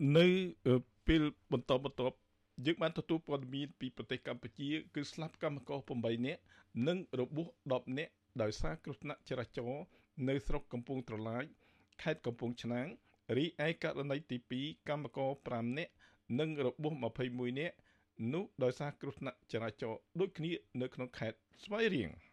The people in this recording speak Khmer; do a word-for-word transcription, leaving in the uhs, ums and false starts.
នៅពេលបន្តបន្ទាប់យើងបានទទួលព័ត៌មានពីប្រទេសកម្ពុជាគឺស្លាប់កម្មករeightនាក់និងរបួសtenនាក់ដោយសារគ្រោះថ្នាក់ចរាចរណ៍នៅស្រុកកំពង់ត្រឡាចខេត្តកំពង់ឆ្នាំងរីឯករណីទីtwoកម្មករfiveនាក់និងរបួសtwenty-oneនាក់នោះដោយសារគ្រោះថ្នាក់ចរាចរណ៍ដូចគ្នានៅក្នុងខេត្តស្វាយរៀង